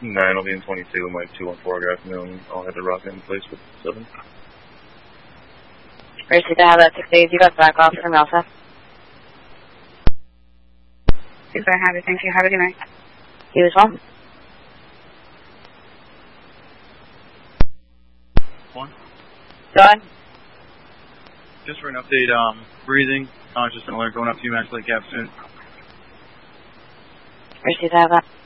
9 will be in 22, my 214 afternoon. I'll head to Rock in place with 7. Racing to have that 6 days. You got back off from Alpha. Super happy, thank you. Have a good night. You as well. 1. Go ahead. Just for an update, breathing, conscious and alert, going up to you, max lake cap soon. Racing to have that.